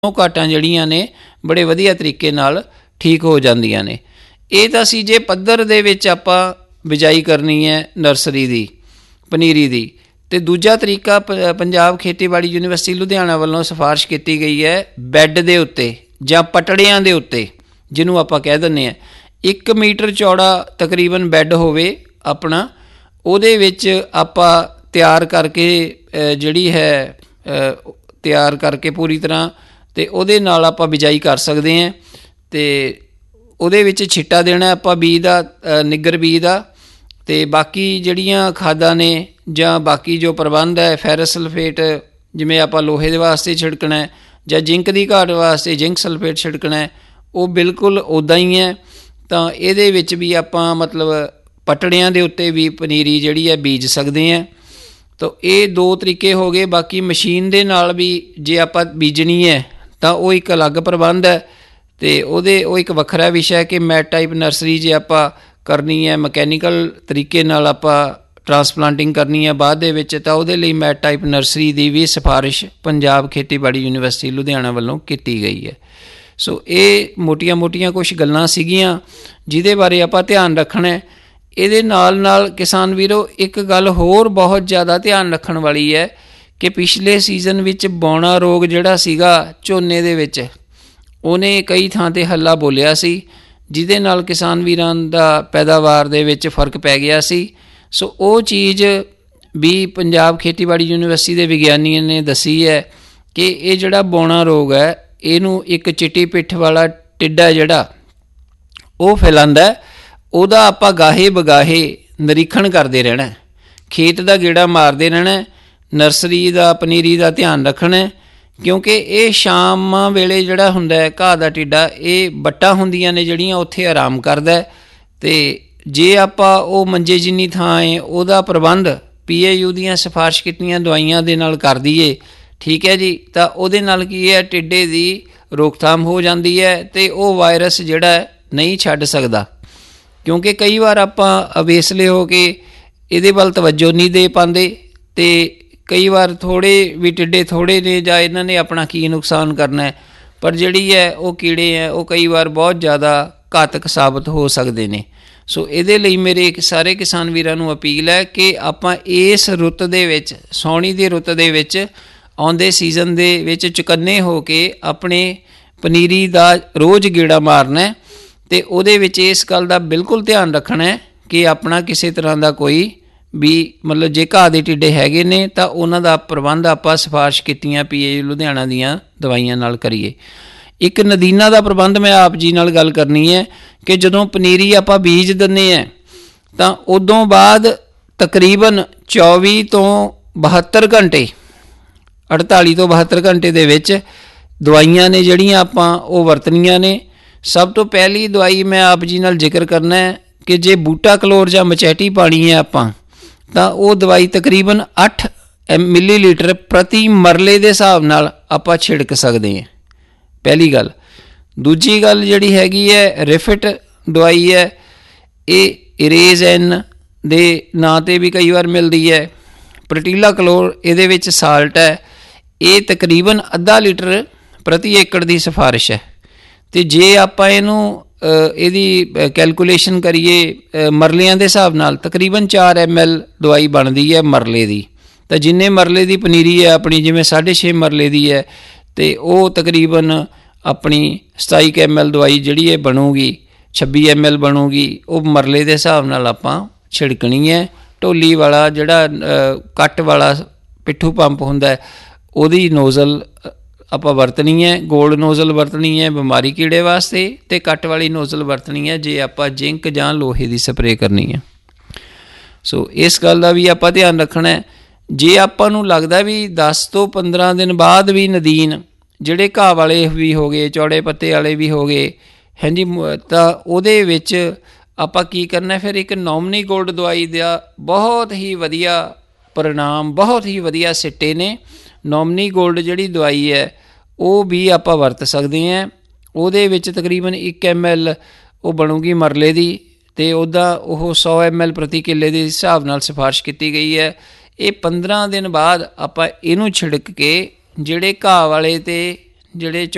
ਘਾਟਾਂ ਜਿਹੜੀਆਂ ਨੇ ਬੜੇ ਵਧੀਆ ਤਰੀਕੇ ਨਾਲ ਠੀਕ ਹੋ ਜਾਂਦੀਆਂ ਨੇ। ਇਹ ਤਾਂ ਸੀ ਜੇ ਪੱਧਰ ਦੇ ਵਿੱਚ ਆਪਾਂ ਬਿਜਾਈ ਕਰਨੀ ਹੈ ਨਰਸਰੀ ਦੀ ਪਨੀਰੀ ਦੀ। ਅਤੇ ਦੂਜਾ ਤਰੀਕਾ ਪੰਜਾਬ ਖੇਤੀਬਾੜੀ ਯੂਨੀਵਰਸਿਟੀ ਲੁਧਿਆਣਾ ਵੱਲੋਂ ਸਿਫਾਰਿਸ਼ ਕੀਤੀ ਗਈ ਹੈ ਬੈੱਡ ਦੇ ਉੱਤੇ ਜਾਂ ਪਟੜਿਆਂ ਦੇ ਉੱਤੇ, ਜਿਹਨੂੰ ਆਪਾਂ ਕਹਿ ਦਿੰਦੇ ਹਾਂ 1 ਮੀਟਰ ਚੌੜਾ ਤਕਰੀਬਨ ਬੈੱਡ ਹੋਵੇ ਆਪਣਾ, ਉਹਦੇ ਵਿੱਚ ਆਪਾਂ ਤਿਆਰ ਕਰਕੇ ਜਿਹੜੀ ਹੈ ਤਿਆਰ ਕਰਕੇ ਪੂਰੀ ਤਰ੍ਹਾਂ, ਅਤੇ ਉਹਦੇ ਨਾਲ ਆਪਾਂ ਬਿਜਾਈ ਕਰ ਸਕਦੇ ਹਾਂ। ਅਤੇ ਉਹਦੇ ਵਿੱਚ ਛਿੱਟਾ ਦੇਣਾ ਆਪਾਂ ਬੀਜ ਦਾ, ਨਿੱਗਰ ਬੀਜ ਦਾ। ਅਤੇ ਬਾਕੀ ਜਿਹੜੀਆਂ ਖਾਦਾਂ ਨੇ ਜਾਂ ਬਾਕੀ ਜੋ ਪ੍ਰਬੰਧ ਹੈ, ਫੈਰਸ ਸਲਫੇਟ ਜਿਵੇਂ ਆਪਾਂ ਲੋਹੇ ਦੇ ਵਾਸਤੇ ਛਿੜਕਣਾ ਜਾਂ ਜਿੰਕ ਦੀ ਘਾਟ ਵਾਸਤੇ ਜਿੰਕ ਸਲਫੇਟ ਛਿੜਕਣਾ, ਉਹ ਬਿਲਕੁਲ ਉੱਦਾਂ ਹੀ ਹੈ। ਤਾਂ ਇਹਦੇ ਵਿੱਚ ਵੀ ਆਪਾਂ ਮਤਲਬ ਪਟੜਿਆਂ ਦੇ ਉੱਤੇ ਵੀ ਪਨੀਰੀ ਜਿਹੜੀ ਹੈ ਬੀਜ ਸਕਦੇ ਹਾਂ। ਤਾਂ ਇਹ 2 ਤਰੀਕੇ ਹੋ ਗਏ। ਬਾਕੀ ਮਸ਼ੀਨ ਦੇ ਨਾਲ ਵੀ ਜੇ ਆਪਾਂ ਬੀਜਣੀ ਹੈ ਤਾਂ ਉਹ ਇੱਕ ਅਲੱਗ ਪ੍ਰਬੰਧ ਹੈ, ਅਤੇ ਉਹ ਇੱਕ ਵੱਖਰਾ ਵਿਸ਼ਾ ਹੈ ਕਿ ਮੈਟ ਟਾਈਪ ਨਰਸਰੀ ਜੇ ਆਪਾਂ ਕਰਨੀ ਹੈ, ਮਕੈਨੀਕਲ ਤਰੀਕੇ ਨਾਲ ਆਪਾਂ ਟਰਾਂਸਪਲਾਂਟਿੰਗ ਕਰਨੀ ਹੈ ਬਾਅਦ ਦੇ ਵਿੱਚ, ਤਾਂ ਉਹਦੇ ਲਈ ਮੈਟ ਟਾਈਪ ਨਰਸਰੀ ਦੀ ਵੀ ਸਿਫਾਰਿਸ਼ ਪੰਜਾਬ ਖੇਤੀਬਾੜੀ ਯੂਨੀਵਰਸਿਟੀ ਲੁਧਿਆਣਾ ਵੱਲੋਂ ਕੀਤੀ ਗਈ ਹੈ। ਸੋ ਇਹ ਮੋਟੀਆਂ ਕੁਛ ਗੱਲਾਂ ਸੀਗੀਆਂ ਜਿਹਦੇ ਬਾਰੇ ਆਪਾਂ ਧਿਆਨ ਰੱਖਣਾ। ਇਹਦੇ ਨਾਲ ਕਿਸਾਨ ਵੀਰੋ ਇੱਕ ਗੱਲ ਹੋਰ ਬਹੁਤ ਜ਼ਿਆਦਾ ਧਿਆਨ ਰੱਖਣ ਵਾਲੀ ਹੈ ਕਿ ਪਿਛਲੇ ਸੀਜ਼ਨ ਵਿੱਚ ਬੌਣਾ ਰੋਗ ਜਿਹੜਾ ਸੀਗਾ ਝੋਨੇ ਦੇ ਵਿੱਚ, ਉਹਨੇ ਕਈ ਥਾਂ 'ਤੇ ਹੱਲਾ ਬੋਲਿਆ ਸੀ, ਜਿਹਦੇ ਨਾਲ ਕਿਸਾਨ ਵੀਰਾਂ ਦਾ ਪੈਦਾਵਾਰ ਦੇ ਵਿੱਚ ਫਰਕ ਪੈ ਗਿਆ ਸੀ। ਸੋ ਉਹ ਚੀਜ਼ ਵੀ ਪੰਜਾਬ ਖੇਤੀਬਾੜੀ ਯੂਨੀਵਰਸਿਟੀ ਦੇ ਵਿਗਿਆਨੀਆਂ ਨੇ ਦੱਸੀ ਹੈ ਕਿ ਇਹ ਜਿਹੜਾ ਬੌਣਾ ਰੋਗ ਹੈ, ਇਹਨੂੰ ਇੱਕ ਚਿੱਟੀ ਪਿੱਠ ਵਾਲਾ ਟਿੱਡਾ ਜਿਹੜਾ ਉਹ ਫੈਲਾਉਂਦਾ, ਉਹਦਾ ਆਪਾਂ ਗਾਹੇ ਬਗਾਹੇ ਨਿਰੀਖਣ ਕਰਦੇ ਰਹਿਣਾ, ਖੇਤ ਦਾ ਗੇੜਾ ਮਾਰਦੇ ਰਹਿਣਾ, ਨਰਸਰੀ ਦਾ ਪਨੀਰੀ ਦਾ ਧਿਆਨ ਰੱਖਣਾ, ਕਿਉਂਕਿ ਇਹ ਸ਼ਾਮਾਂ ਵੇਲੇ ਜਿਹੜਾ ਹੁੰਦਾ ਘਾਹ ਦਾ ਟਿੱਡਾ, ਇਹ ਵੱਟਾਂ ਹੁੰਦੀਆਂ ਨੇ ਜਿਹੜੀਆਂ ਉੱਥੇ ਆਰਾਮ ਕਰਦਾ। ਅਤੇ ਜੇ ਆਪਾਂ ਉਹ ਮੰਜੇ ਜਿੰਨੀ ਥਾਂ ਹੈ ਉਹਦਾ ਪ੍ਰਬੰਧ PAU ਦੀਆਂ ਸਿਫਾਰਿਸ਼ ਕੀਤੀਆਂ ਦਵਾਈਆਂ ਦੇ ਨਾਲ ਕਰ ਦਈਏ, ਠੀਕ ਹੈ ਜੀ, ਤਾਂ ਉਹਦੇ ਨਾਲ ਕੀ ਹੈ ਟਿੱਡੇ ਦੀ ਰੋਕਥਾਮ ਹੋ ਜਾਂਦੀ ਹੈ ਅਤੇ ਉਹ ਵਾਇਰਸ ਜਿਹੜਾ ਨਹੀਂ ਛੱਡ ਸਕਦਾ। ਕਿਉਂਕਿ ਕਈ ਵਾਰ ਆਪਾਂ ਅਵੇਸਲੇ ਹੋ ਕੇ ਇਹਦੇ ਵੱਲ ਤਵੱਜੋ ਨਹੀਂ ਦੇ ਪਾਉਂਦੇ, ਅਤੇ ਕਈ ਵਾਰ ਥੋੜ੍ਹੇ ਵੀ ਟਿੱਡੇ ਥੋੜ੍ਹੇ ਨੇ ਜਾਂ ਇਹਨਾਂ ਨੇ ਆਪਣਾ ਕੀ ਨੁਕਸਾਨ ਕਰਨਾ, ਪਰ ਜਿਹੜੀ ਹੈ ਉਹ ਕੀੜੇ ਹੈ ਉਹ ਕਈ ਵਾਰ ਬਹੁਤ ਜ਼ਿਆਦਾ ਘਾਤਕ ਸਾਬਤ ਹੋ ਸਕਦੇ ਨੇ। ਸੋ ਇਹਦੇ ਲਈ ਮੇਰੇ ਸਾਰੇ ਕਿਸਾਨ ਵੀਰਾਂ ਨੂੰ ਅਪੀਲ ਹੈ ਕਿ ਆਪਾਂ ਇਸ ਰੁੱਤ ਦੇ ਵਿੱਚ, ਸਾਉਣੀ ਦੀ ਰੁੱਤ ਦੇ ਵਿੱਚ, ਆਉਂਦੇ ਸੀਜ਼ਨ ਦੇ ਵਿੱਚ ਚੁਕੰਨੇ ਹੋ ਕੇ ਆਪਣੇ ਪਨੀਰੀ ਦਾ ਰੋਜ਼ ਗੇੜਾ ਮਾਰਨਾ, ਅਤੇ ਉਹਦੇ ਵਿੱਚ ਇਸ ਗੱਲ ਦਾ ਬਿਲਕੁਲ ਧਿਆਨ ਰੱਖਣਾ ਕਿ ਆਪਣਾ ਕਿਸੇ ਤਰ੍ਹਾਂ ਦਾ ਕੋਈ ਵੀ ਮਤਲਬ ਜੇ ਘਾਹ ਦੇ ਟਿੱਡੇ ਹੈਗੇ ਨੇ ਤਾਂ ਉਹਨਾਂ ਦਾ ਪ੍ਰਬੰਧ ਆਪਾਂ ਸਿਫਾਰਿਸ਼ ਕੀਤੀਆਂ PAU ਲੁਧਿਆਣਾ ਦੀਆਂ ਦਵਾਈਆਂ ਨਾਲ ਕਰੀਏ। ਇੱਕ ਨਦੀਨਾਂ ਦਾ ਪ੍ਰਬੰਧ ਮੈਂ ਆਪ ਜੀ ਨਾਲ ਗੱਲ ਕਰਨੀ ਹੈ ਕਿ ਜਦੋਂ ਪਨੀਰੀ ਆਪਾਂ ਬੀਜ ਦਿੰਦੇ ਹਾਂ ਤਾਂ ਉਦੋਂ ਬਾਅਦ ਤਕਰੀਬਨ 24 ਤੋਂ 72 ਘੰਟੇ, 48 ਤੋਂ 72 ਘੰਟੇ ਦੇ ਵਿੱਚ ਦਵਾਈਆਂ ਨੇ ਜਿਹੜੀਆਂ ਆਪਾਂ ਉਹ ਵਰਤਣੀਆਂ ਨੇ। ਸਭ ਤੋਂ ਪਹਿਲੀ ਦਵਾਈ ਮੈਂ ਆਪ ਜੀ ਨਾਲ ਜ਼ਿਕਰ ਕਰਨਾ ਹੈ ਕਿ ਜੇ ਬੂਟਾ ਕਲੋਰ ਜਾਂ ਮਚੈਟੀ ਪਾਣੀ ਹੈ ਆਪਾਂ, ਤਾਂ ਉਹ ਦਵਾਈ ਤਕਰੀਬਨ 8 ਮਿਲੀਲੀਟਰ ਪ੍ਰਤੀ ਮਰਲੇ ਦੇ ਹਿਸਾਬ ਨਾਲ ਆਪਾਂ ਛਿੜਕ ਸਕਦੇ ਹਾਂ, ਪਹਿਲੀ ਗੱਲ। ਦੂਜੀ ਗੱਲ ਜਿਹੜੀ ਹੈਗੀ ਹੈ ਰਿਫਿਟ ਦਵਾਈ ਹੈ, ਇਹ ਇਰੇਜ਼ਨ ਦੇ ਨਾਂ 'ਤੇ ਵੀ ਕਈ ਵਾਰ ਮਿਲਦੀ ਹੈ। ਪ੍ਰਟੀਲਾ ਕਲੋਰ ਇਹਦੇ ਵਿੱਚ ਸਾਲਟ ਹੈ, ਇਹ ਤਕਰੀਬਨ ਅੱਧਾ ਲੀਟਰ ਪ੍ਰਤੀ ਏਕੜ ਦੀ ਸਿਫਾਰਿਸ਼ ਹੈ। ਅਤੇ ਜੇ ਆਪਾਂ ਇਹਨੂੰ ਇਹਦੀ ਕੈਲਕੂਲੇਸ਼ਨ ਕਰੀਏ ਮਰਲਿਆਂ ਦੇ ਹਿਸਾਬ ਨਾਲ, ਤਕਰੀਬਨ 4 ml ਦਵਾਈ ਬਣਦੀ ਹੈ ਮਰਲੇ ਦੀ। ਤਾਂ ਜਿੰਨੇ ਮਰਲੇ ਦੀ ਪਨੀਰੀ ਹੈ ਆਪਣੀ, ਜਿਵੇਂ 6.5 ਮਰਲੇ ਦੀ ਹੈ, ਅਤੇ ਉਹ ਤਕਰੀਬਨ ਆਪਣੀ 27 ml ਦਵਾਈ ਜਿਹੜੀ ਹੈ ਬਣੂਗੀ, 26 ml ਬਣੂਗੀ, ਉਹ ਮਰਲੇ ਦੇ ਹਿਸਾਬ ਨਾਲ ਆਪਾਂ ਛਿੜਕਣੀ ਹੈ। ਢੋਲੀ ਵਾਲਾ ਜਿਹੜਾ ਕੱਟ ਵਾਲਾ ਪਿੱਠੂ ਪੰਪ ਹੁੰਦਾ ਉਹਦੀ ਨੋਜ਼ਲ ਆਪਾਂ ਵਰਤਣੀ ਹੈ, ਗੋਲਡ ਨੋਜ਼ਲ ਵਰਤਣੀ ਹੈ ਬਿਮਾਰੀ ਕੀੜੇ ਵਾਸਤੇ, ਅਤੇ ਕੱਟ ਵਾਲੀ ਨੋਜ਼ਲ ਵਰਤਣੀ ਹੈ ਜੇ ਆਪਾਂ ਜਿੰਕ ਜਾਂ ਲੋਹੇ ਦੀ ਸਪਰੇਅ ਕਰਨੀ ਹੈ। ਸੋ ਇਸ ਗੱਲ ਦਾ ਵੀ ਆਪਾਂ ਧਿਆਨ ਰੱਖਣਾ। ਜੇ ਆਪਾਂ ਨੂੰ ਲੱਗਦਾ ਵੀ 10 ਤੋਂ 15 ਦਿਨ ਬਾਅਦ ਵੀ ਨਦੀਨ ਜਿਹੜੇ ਘਾਹ ਵਾਲੇ ਵੀ ਹੋ ਗਏ, ਚੌੜੇ ਪੱਤੇ ਵਾਲੇ ਵੀ ਹੋ ਗਏ, ਹਾਂਜੀ, ਤਾਂ ਉਹਦੇ ਵਿੱਚ ਆਪਾਂ ਕੀ ਕਰਨਾ ਫਿਰ, ਇੱਕ ਨੋਮਨੀ ਗੋਲਡ ਦਵਾਈ ਦਾ ਬਹੁਤ ਹੀ ਵਧੀਆ परिणाम बहुत ही वधिया सिट्टे ने। नॉमनी गोल्ड जिहड़ी दवाई है वो भी आपां वरत सकते हैं। ਉਹਦੇ ਵਿੱਚ तकरीबन 1 ml ਉਹ ਬਣੂਗੀ ਮਰਲੇ ਦੀ ਅਤੇ ਉਹਦਾ ਉਹ 100 ml ਪ੍ਰਤੀ ਕਿੱਲੇ ਦੇ ਹਿਸਾਬ ਨਾਲ ਸਿਫਾਰਿਸ਼ ਕੀਤੀ ਗਈ ਹੈ। ਇਹ 15 ਦਿਨ ਬਾਅਦ ਆਪਾਂ ਇਹਨੂੰ ਛਿੜਕ ਕੇ ਜਿਹੜੇ ਘਾਹ ਵਾਲੇ ਅਤੇ ਜਿਹੜੇ